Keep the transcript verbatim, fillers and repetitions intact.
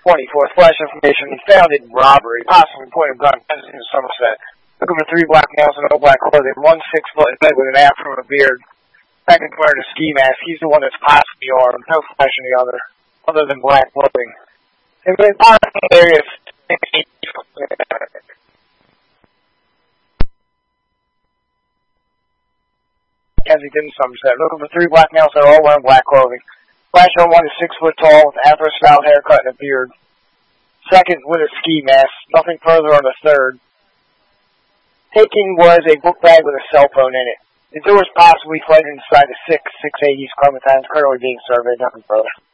twenty-fourth, flash information, found in robbery, possibly point of gun, in Somerset. Looking for three black males in all black clothing, one six foot in bed with an afro and a beard. Second wearing a ski mask, he's the one that's possibly armed, no flash in the other, other than black clothing. In the parking area, Kensington, Somerset. Looking for three black males that are all wearing black clothing. Flash on one is six foot tall with afro style haircut and a beard. Second with a ski mask. Nothing further on the third. Taking was a book bag with a cell phone in it. The doors possibly fled inside the six, six eighties Clementine is currently being surveyed. Nothing further.